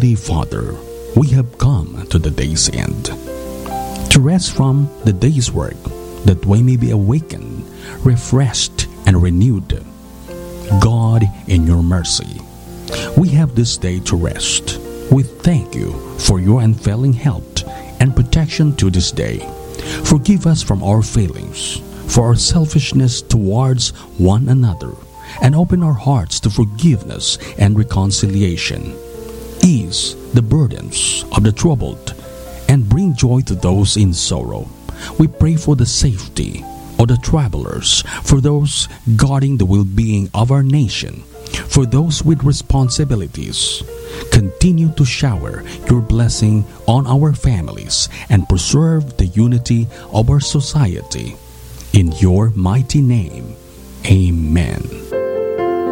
Heavenly Father, we have come to the day's end, to rest from the day's work, that we may be awakened, refreshed, and renewed. God, in your mercy, we have this day to rest. We thank you for your unfailing help and protection to this day. Forgive us from our failings, for our selfishness towards one another, and open our hearts to forgiveness and reconciliation. Ease the burdens of the troubled and bring joy to those in sorrow. We pray for the safety of the travelers, for those guarding the well-being of our nation, for those with responsibilities. Continue to shower your blessing on our families and preserve the unity of our society. In your mighty name, amen.